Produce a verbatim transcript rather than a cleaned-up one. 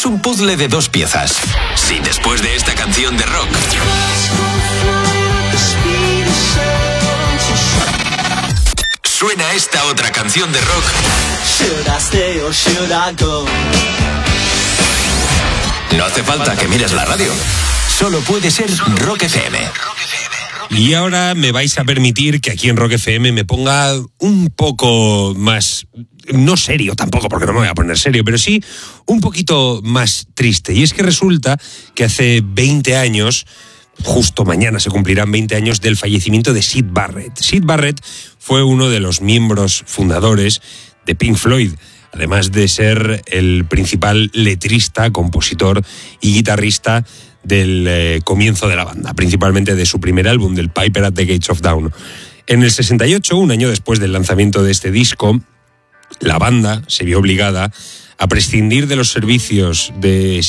es un puzzle de dos piezas. Si después de esta canción de rock suena esta otra canción de rock, no hace falta que mires la radio. Solo puede ser Rock F M. Y ahora me vais a permitir que aquí en Rock F M me ponga un poco más, no serio tampoco, porque no me voy a poner serio, pero sí un poquito más triste. Y es que resulta que hace veinte años, justo mañana se cumplirán veinte años del fallecimiento de Syd Barrett. Syd Barrett fue uno de los miembros fundadores de Pink Floyd, además de ser el principal letrista, compositor y guitarrista del eh, comienzo de la banda, principalmente de su primer álbum, del Piper at the Gates of Dawn. En el sesenta y ocho, un año después del lanzamiento de este disco, la banda se vio obligada a prescindir de los servicios de